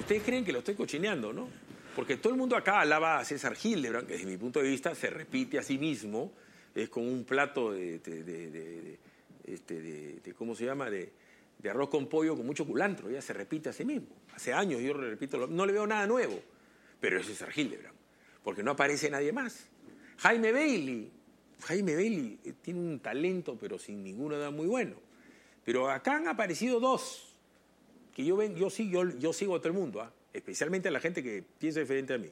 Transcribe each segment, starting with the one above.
ustedes creen que lo estoy cochineando, ¿no? Porque todo el mundo acá alaba a César Hildebrand, que desde mi punto de vista se repite a sí mismo, es como un plato de ¿cómo se llama? De arroz con pollo con mucho culantro, ya se repite a sí mismo. Hace años yo lo repito, no le veo nada nuevo, pero es César Hildebrand, porque no aparece nadie más. Jaime Bailey tiene un talento, pero sin ninguna edad muy bueno. Pero acá han aparecido dos, que yo sigo a todo el mundo, especialmente a la gente que piensa diferente a mí.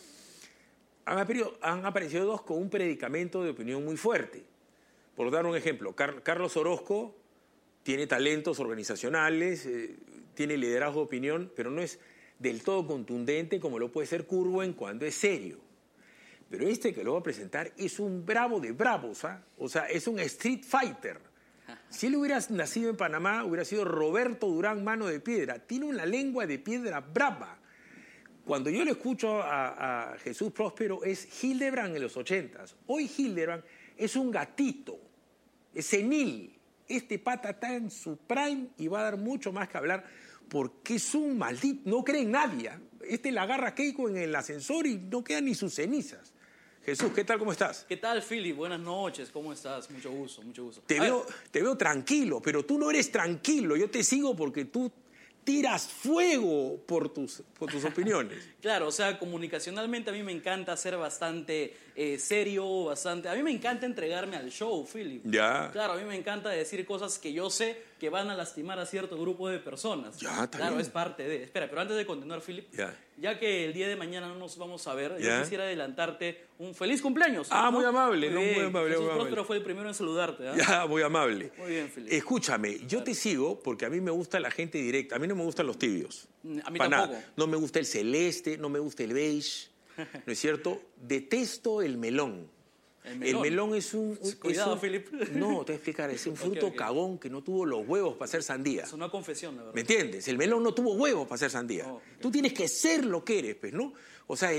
Han aparecido dos con un predicamento de opinión muy fuerte. Por dar un ejemplo, Carlos Orozco tiene talentos organizacionales, tiene liderazgo de opinión, pero no es del todo contundente como lo puede ser Curwen cuando es serio. Pero este que lo voy a presentar es un bravo de bravos, o sea, es un street fighter. Si él hubiera nacido en Panamá, hubiera sido Roberto Durán Mano de Piedra. Tiene una lengua de piedra brava. Cuando yo le escucho a Jesús Próspero, es Hildebrand en los 80s. Hoy Hildebrand es un gatito, es senil. Este pata está en su prime y va a dar mucho más que hablar porque es un maldito, no cree en nadie. Este le agarra a Keiko en el ascensor y no quedan ni sus cenizas. Jesús, ¿qué tal? ¿Cómo estás? ¿Qué tal, Philip? Buenas noches, ¿cómo estás? Mucho gusto, mucho gusto. Te veo tranquilo, pero tú no eres tranquilo. Yo te sigo porque tú tiras fuego por tus opiniones. Claro, o sea, comunicacionalmente a mí me encanta ser bastante serio, bastante... A mí me encanta entregarme al show, Philip. Ya. Claro, a mí me encanta decir cosas que yo sé que van a lastimar a cierto grupo de personas. Ya, está claro, bien. es parte de... Espera, pero antes de continuar, Philip, ya que el día de mañana no nos vamos a ver, yo quisiera adelantarte un feliz cumpleaños. Ah, ¿no? Muy amable, muy amable. Jesús Próspero fue el primero en saludarte. Ya, muy amable. Muy bien, Philip. Escúchame, yo te sigo porque a mí me gusta la gente directa. A mí no me gustan los tibios. A mí para tampoco. Nada. No me gusta el celeste, no me gusta el beige, ¿no es cierto? Detesto el melón. El melón es un... Cuidado, Philip. No, te voy a explicar. Es un fruto cagón que no tuvo los huevos para hacer sandía. Es una confesión, la verdad. ¿Me entiendes? El melón no tuvo huevos para hacer sandía. Oh, okay. Tú tienes que ser lo que eres, pues, ¿no? O sea,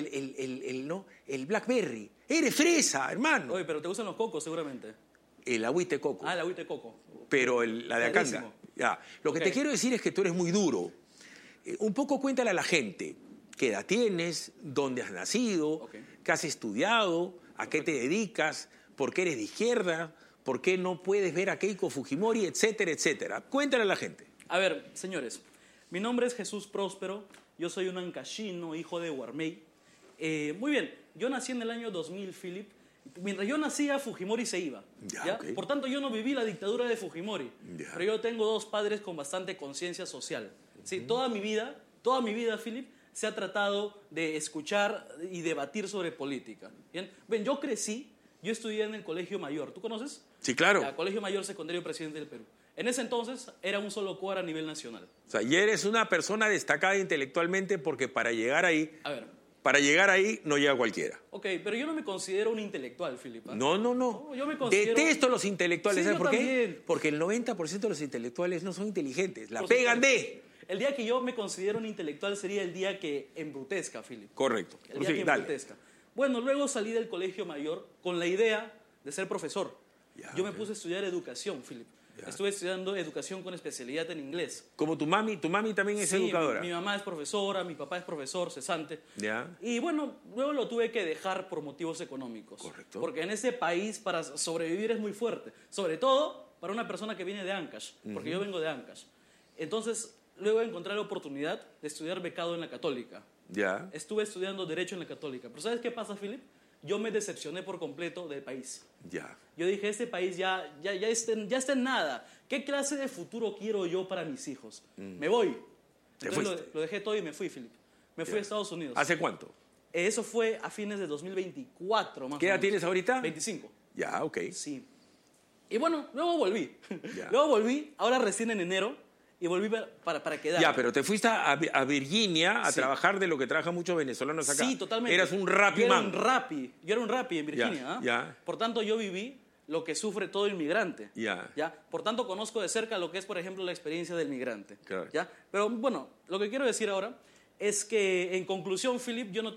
el blackberry. Eres fresa, hermano. Oye, pero te gustan los cocos, seguramente. El agüite de coco. Ah, el agüite de coco. Pero la de acá. Ya. Lo que te quiero decir es que tú eres muy duro. Un poco cuéntale a la gente qué edad tienes, dónde has nacido, qué has estudiado, a qué te dedicas, por qué eres de izquierda, por qué no puedes ver a Keiko Fujimori, etcétera, etcétera. Cuéntale a la gente. A ver, señores, mi nombre es Jesús Próspero, yo soy un ancashino, hijo de Guarmey. Muy bien, yo nací en el año 2000, Philip. Mientras yo nacía, Fujimori se iba. ¿Ya? Okay. Por tanto, yo no viví la dictadura de Fujimori. Pero yo tengo dos padres con bastante conciencia social. ¿Sí? Toda mi vida, Philip, se ha tratado de escuchar y debatir sobre política. ¿Bien? Ven, yo estudié en el Colegio Mayor. ¿Tú conoces? Sí, claro. El Colegio Mayor Secundario Presidente del Perú. En ese entonces era un solo quórum a nivel nacional. O sea, y eres una persona destacada intelectualmente porque para llegar ahí... A ver. Para llegar ahí no llega cualquiera. Ok, pero yo no me considero un intelectual, Filipa. No. Yo me considero... Detesto los intelectuales. Sí, ¿sabes por qué? También. Porque el 90% de los intelectuales no son inteligentes. La pegan de... El día que yo me considero un intelectual sería el día que embrutezca, Philip. Correcto. El día que embrutezca. Bueno, luego salí del Colegio Mayor con la idea de ser profesor. Yo me puse a estudiar educación, Philip. Estuve estudiando educación con especialidad en inglés. Como tu mami también es educadora. Mi mamá es profesora, mi papá es profesor, cesante. Ya. Y bueno, luego lo tuve que dejar por motivos económicos. Correcto. Porque en ese país para sobrevivir es muy fuerte. Sobre todo para una persona que viene de Ancash, porque yo vengo de Ancash. Entonces, luego encontré la oportunidad de estudiar becado en la Católica. Ya. Estuve estudiando Derecho en la Católica. Pero ¿sabes qué pasa, Philip? Yo me decepcioné por completo del país. Ya. Yo dije, este país ya está en nada. ¿Qué clase de futuro quiero yo para mis hijos? Me voy. Entonces lo dejé todo y me fui, Philip. Me fui a Estados Unidos. ¿Hace cuánto? Eso fue a fines de 2024, más ¿Qué o edad menos. tienes ahorita? 25. Ya, ok. Sí. Y bueno, luego volví. Ya. Luego volví, ahora recién en enero, y volví para quedar. Ya, pero te fuiste a Virginia a trabajar de lo que trabajan muchos venezolanos acá. Sí, totalmente. Eras un rapi man. Yo era un rapi en Virginia. Ya. Por tanto, yo viví lo que sufre todo inmigrante. Ya. Por tanto, conozco de cerca lo que es, por ejemplo, la experiencia del migrante. Claro. ¿Ya? Pero bueno, lo que quiero decir ahora es que, en conclusión, Philip, yo no